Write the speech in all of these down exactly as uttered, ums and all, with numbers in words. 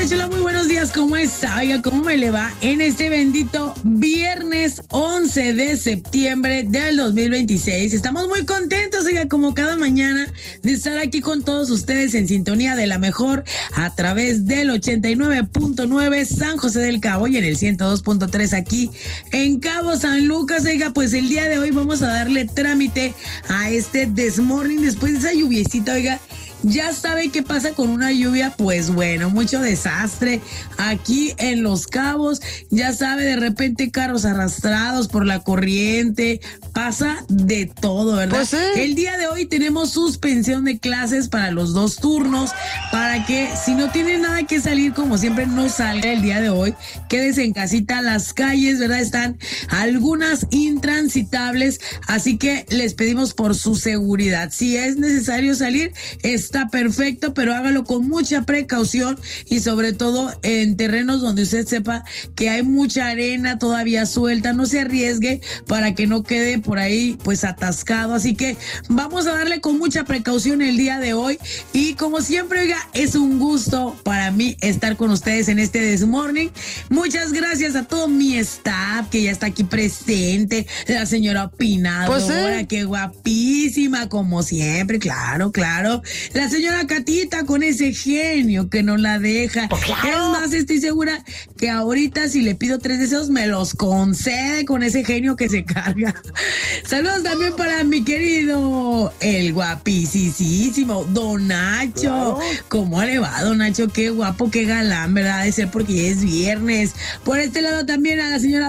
Racita Chula, muy buenos días, ¿cómo está? Oiga, ¿cómo me le va en este bendito viernes once de septiembre del dos mil veintiséis? Estamos muy contentos, oiga, como cada mañana, de estar aquí con todos ustedes en sintonía de la mejor a través del ochenta y nueve punto nueve San José del Cabo y en el ciento dos punto tres aquí en Cabo San Lucas. Oiga, pues el día de hoy vamos a darle trámite a este This Morning después de esa lluviecita, oiga. Ya sabe qué pasa con una lluvia, pues bueno, mucho desastre aquí en Los Cabos. Ya sabe, de repente carros arrastrados por la corriente, pasa de todo, ¿verdad? Pues sí. El día de hoy tenemos suspensión de clases para los dos turnos, para que si no tiene nada que salir, como siempre, no salga el día de hoy. Quédese en casita, las calles, ¿verdad? Están algunas intransitables, así que les pedimos por su seguridad. Si es necesario salir, está perfecto, pero hágalo con mucha precaución y sobre todo en terrenos donde usted sepa que hay mucha arena todavía suelta. No se arriesgue para que no quede por ahí pues atascado, así que vamos a darle con mucha precaución el día de hoy y como siempre, oiga, es un gusto para mí estar con ustedes en este This Morning. Muchas gracias a todo mi staff que ya está aquí presente, la señora opinadora, Pues sí. que guapísima como siempre, claro, claro. La señora Catita con ese genio que no la deja. Pues claro. Es más, estoy segura que ahorita si le pido tres deseos me los concede con ese genio que se carga. Saludos también para mi querido, el guapísimo Don Nacho. Claro. ¿Cómo le va, Don Nacho? Qué guapo, qué galán, ¿verdad? De ser porque ya es viernes. Por este lado también a la señora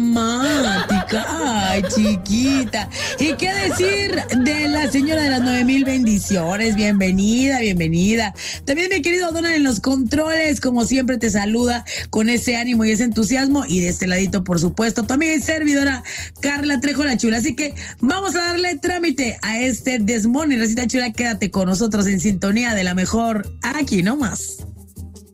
dramática. Ay, chiquita. ¿Y qué decir de la señora de las nueve mil bendiciones? Bienvenida. Bienvenida, bienvenida. También mi querido Donald en los controles, como siempre te saluda con ese ánimo y ese entusiasmo. Y de este ladito, por supuesto, también servidora Carla Trejo la Chula. Así que vamos a darle trámite a este This Morning. Racita Chula, quédate con nosotros en sintonía de la mejor aquí nomás.